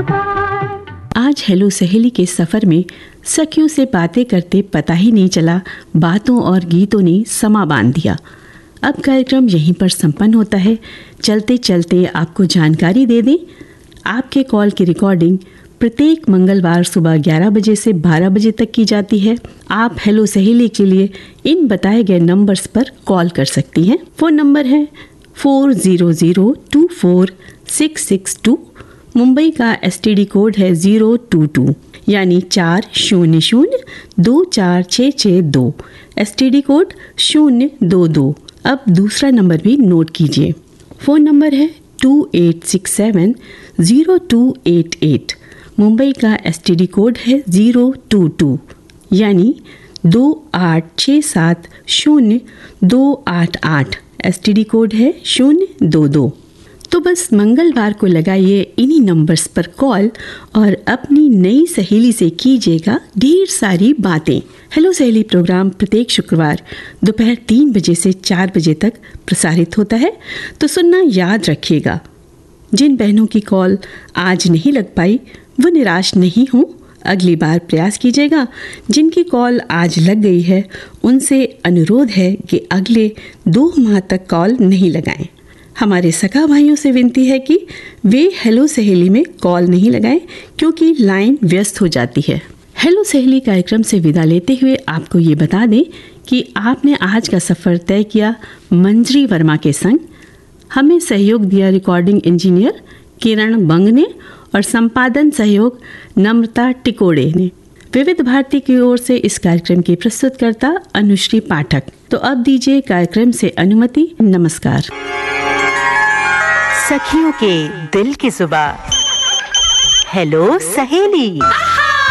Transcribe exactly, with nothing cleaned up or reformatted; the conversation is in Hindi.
आज हेलो सहेली के सफर में सखियों से बातें करते पता ही नहीं चला, बातों और गीतों ने समा बांध दिया। अब कार्यक्रम यहीं पर संपन्न होता है। चलते चलते आपको जानकारी दे दें, आपके कॉल की रिकॉर्डिंग प्रत्येक मंगलवार सुबह ग्यारह बजे से बारह बजे तक की जाती है। आप हेलो सहेली के लिए इन बताए गए नंबर्स पर कॉल कर सकती हैं। फोन नंबर है four zero zero two four six six to. Mumbai का एसटीडी कोड है ज़ीरो टू टू, यानी चार शून्य शून्य दो चार छः छः दो। एसटीडी कोड शून्य दो दो। अब दूसरा नंबर भी नोट कीजिए। फ़ोन नंबर है to eight six seven zero two eight eight. Mumbai का एसटीडी कोड है ज़ीरो टू टू, यानी दो आठ छः सात शून्य दो आठ आठ। एसटीडी कोड है शून्य दो दो। तो बस मंगलवार को लगाइए इन्हीं नंबर्स पर कॉल और अपनी नई सहेली से कीजिएगा ढेर सारी बातें। हेलो सहेली प्रोग्राम प्रत्येक शुक्रवार दोपहर तीन बजे से चार बजे तक प्रसारित होता है, तो सुनना याद रखिएगा। जिन बहनों की कॉल आज नहीं लग पाई वो निराश नहीं हो, अगली बार प्रयास कीजिएगा। जिनकी कॉल आज लग गई है उनसे अनुरोध है कि अगले दो माह तक कॉल नहीं लगाएं। हमारे सगा भाइयों से विनती है कि वे हेलो सहेली में कॉल नहीं लगाएं, क्योंकि लाइन व्यस्त हो जाती है। हेलो सहेली कार्यक्रम से विदा लेते हुए आपको ये बता दें कि आपने आज का सफ़र तय किया मंजरी वर्मा के संग। हमें सहयोग दिया रिकॉर्डिंग इंजीनियर किरण बंग ने और संपादन सहयोग नम्रता टिकोड़े ने। विविध भारती की ओर से इस कार्यक्रम की प्रस्तुतकर्ता अनुश्री पाठक। तो अब दीजिए कार्यक्रम से अनुमति। नमस्कार। सखियों के दिल की जुबान, हेलो सहेली।